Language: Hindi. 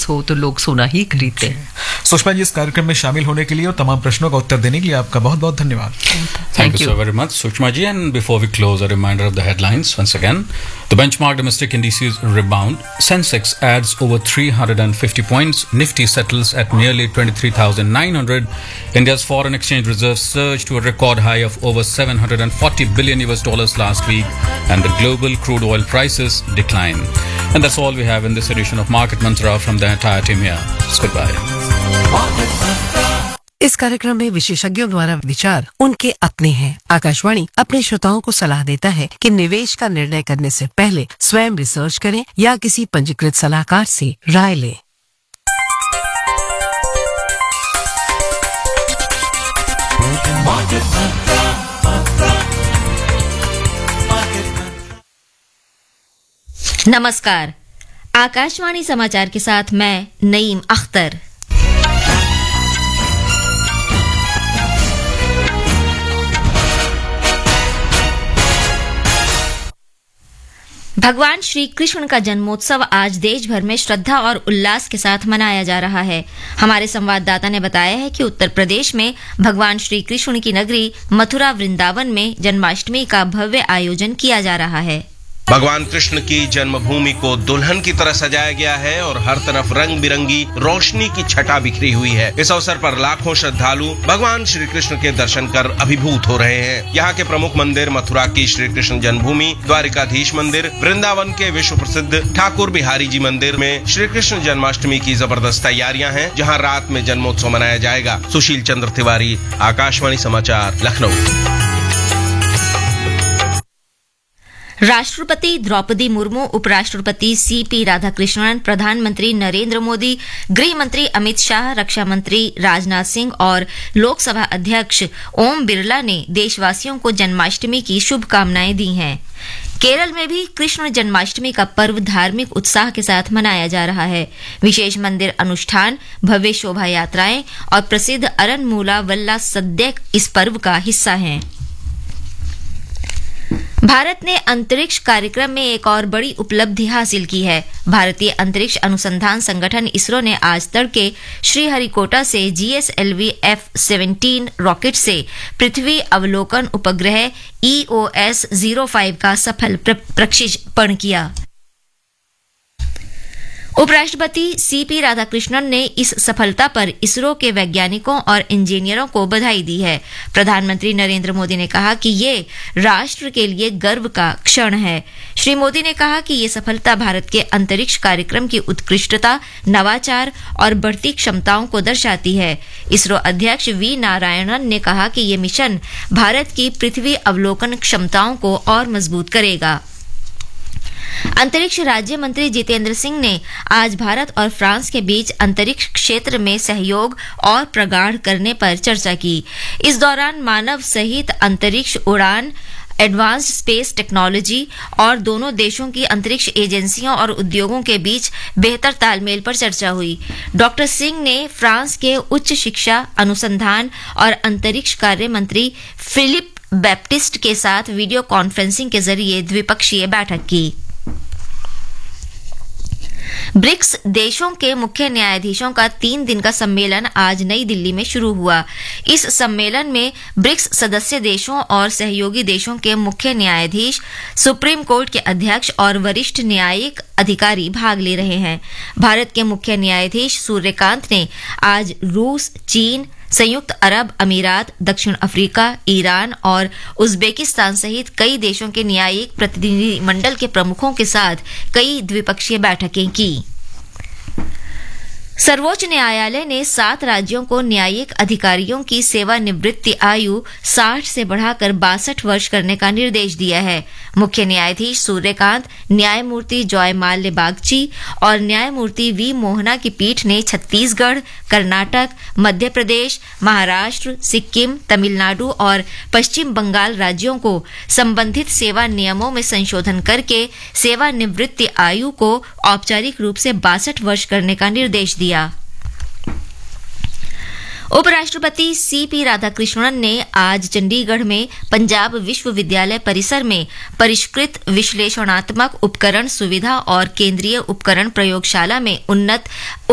मिस हो तो लोग सोना ही खरीदते हैं। सुषमा जी, इस कार्यक्रम में शामिल होने के लिए और तमाम प्रश्नों का उत्तर देने के लिए आपका बहुत बहुत धन्यवाद। Thank you so very much, Sushma ji. And before we close, a reminder of the headlines once again. The benchmark domestic indices rebound. Sensex adds over 350 points. Nifty settles at nearly 23,900. India's foreign exchange reserves surged to a record high of over $740 billion last week, and the global crude oil prices decline. And that's all we have in this edition of Market Mantra from the entire team here. It's goodbye. इस कार्यक्रम में विशेषज्ञों द्वारा विचार उनके अपने हैं। आकाशवाणी अपने श्रोताओं को सलाह देता है कि निवेश का निर्णय करने से पहले स्वयं रिसर्च करें या किसी पंजीकृत सलाहकार से राय लें। नमस्कार, आकाशवाणी समाचार के साथ मैं नईम अख्तर। भगवान श्री कृष्ण का जन्मोत्सव आज देश भर में श्रद्धा और उल्लास के साथ मनाया जा रहा है। हमारे संवाददाता ने बताया है कि उत्तर प्रदेश में भगवान श्री कृष्ण की नगरी मथुरा वृंदावन में जन्माष्टमी का भव्य आयोजन किया जा रहा है। भगवान कृष्ण की जन्मभूमि को दुल्हन की तरह सजाया गया है और हर तरफ रंग बिरंगी रोशनी की छटा बिखरी हुई है। इस अवसर पर लाखों श्रद्धालु भगवान श्री कृष्ण के दर्शन कर अभिभूत हो रहे हैं। यहाँ के प्रमुख मंदिर मथुरा की श्री कृष्ण जन्मभूमि, द्वारिकाधीश मंदिर, वृंदावन के विश्व प्रसिद्ध ठाकुर बिहारी जी मंदिर में श्री कृष्ण जन्माष्टमी की जबरदस्त तैयारियां हैं, जहाँ रात में जन्मोत्सव मनाया जाएगा। सुशील चंद्र तिवारी, आकाशवाणी समाचार, लखनऊ। राष्ट्रपति द्रौपदी मुर्मू, उपराष्ट्रपति सीपी राधाकृष्णन, प्रधानमंत्री नरेंद्र मोदी, गृह मंत्री अमित शाह, रक्षा मंत्री राजनाथ सिंह और लोकसभा अध्यक्ष ओम बिरला ने देशवासियों को जन्माष्टमी की शुभकामनाएं दी हैं। केरल में भी कृष्ण जन्माष्टमी का पर्व धार्मिक उत्साह के साथ मनाया जा रहा है। विशेष मंदिर अनुष्ठान, भव्य शोभा यात्राएं और प्रसिद्ध अरनमूला वल्ला सद्य इस पर्व का हिस्सा हैं। भारत ने अंतरिक्ष कार्यक्रम में एक और बड़ी उपलब्धि हासिल की है। भारतीय अंतरिक्ष अनुसंधान संगठन इसरो ने आज तड़के श्रीहरिकोटा से GSLV F-17 रॉकेट से पृथ्वी अवलोकन उपग्रह EOS-05 का सफल प्रक्षेपण किया। उपराष्ट्रपति सीपी राधाकृष्णन ने इस सफलता पर इसरो के वैज्ञानिकों और इंजीनियरों को बधाई दी है। प्रधानमंत्री नरेंद्र मोदी ने कहा कि ये राष्ट्र के लिए गर्व का क्षण है। श्री मोदी ने कहा कि ये सफलता भारत के अंतरिक्ष कार्यक्रम की उत्कृष्टता, नवाचार और बढ़ती क्षमताओं को दर्शाती है। इसरो अध्यक्ष वी नारायणन ने कहा कि ये मिशन भारत की पृथ्वी अवलोकन क्षमताओं को और मजबूत करेगा। अंतरिक्ष राज्य मंत्री जितेंद्र सिंह ने आज भारत और फ्रांस के बीच अंतरिक्ष क्षेत्र में सहयोग और प्रगाढ़ करने पर चर्चा की। इस दौरान मानव सहित अंतरिक्ष उड़ान, एडवांस्ड स्पेस टेक्नोलॉजी और दोनों देशों की अंतरिक्ष एजेंसियों और उद्योगों के बीच बेहतर तालमेल पर चर्चा हुई। डॉक्टर सिंह ने फ्रांस के उच्च शिक्षा, अनुसंधान और अंतरिक्ष कार्य मंत्री फिलिप बैप्टिस्ट के साथ वीडियो कॉन्फ्रेंसिंग के जरिए द्विपक्षीय बैठक की। ब्रिक्स देशों के मुख्य न्यायाधीशों का 3 दिन का सम्मेलन आज नई दिल्ली में शुरू हुआ। इस सम्मेलन में ब्रिक्स सदस्य देशों और सहयोगी देशों के मुख्य न्यायाधीश, सुप्रीम कोर्ट के अध्यक्ष और वरिष्ठ न्यायिक अधिकारी भाग ले रहे हैं। भारत के मुख्य न्यायाधीश सूर्यकांत ने आज रूस, चीन, संयुक्त अरब अमीरात, दक्षिण अफ्रीका, ईरान और उज्बेकिस्तान सहित कई देशों के न्यायिक प्रतिनिधिमंडल के प्रमुखों के साथ कई द्विपक्षीय बैठकें की। सर्वोच्च न्यायालय ने 7 राज्यों को न्यायिक अधिकारियों की सेवानिवृत्ति आयु 60 से बढ़ाकर 62 वर्ष करने का निर्देश दिया है। मुख्य न्यायाधीश सूर्यकांत, न्यायमूर्ति जॉयमाल्य बागची और न्यायमूर्ति वी मोहना की पीठ ने छत्तीसगढ़, कर्नाटक, मध्य प्रदेश, महाराष्ट्र, सिक्किम, तमिलनाडु और पश्चिम बंगाल राज्यों को संबंधित सेवा नियमों में संशोधन करके सेवानिवृत्ति आयु को औपचारिक रूप से 62 वर्ष करने का निर्देश दिया। उपराष्ट्रपति सीपी राधाकृष्णन ने आज चंडीगढ़ में पंजाब विश्वविद्यालय परिसर में परिष्कृत विश्लेषणात्मक उपकरण सुविधा और केंद्रीय उपकरण प्रयोगशाला में उन्नत